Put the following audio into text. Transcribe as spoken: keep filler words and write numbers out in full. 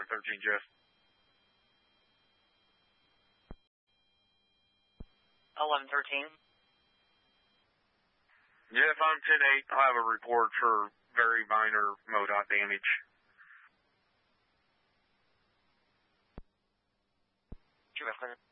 thirteen, Jeff. eleven thirteen. Jeff, I'm ten eight. I'll have a report for very minor MoDOT damage. Jeff, clear.